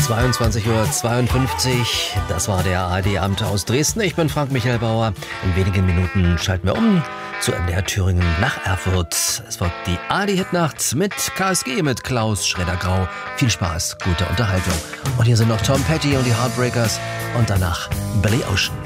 22:52 Uhr, das war der ARD-Abend aus Dresden. Ich bin Frank Michael Bauer. In wenigen Minuten schalten wir um zu MDR Thüringen nach Erfurt. Es wird die ARD-Hitnacht mit KSG, mit Klaus Schredder-Grau. Viel Spaß, gute Unterhaltung. Und hier sind noch Tom Petty und die Heartbreakers und danach Billy Ocean.